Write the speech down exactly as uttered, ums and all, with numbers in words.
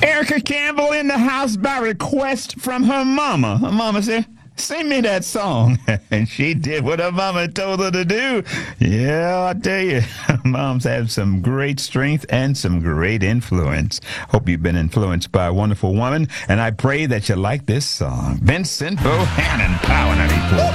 Erica Campbell in the house by request from her mama. Her mama said, sing me that song. And she did what her mama told her to do. Yeah, I tell you, moms have some great strength and some great influence. Hope you've been influenced by a wonderful woman, and I pray that you like this song. Vincent Bohannon, Power ninety-four.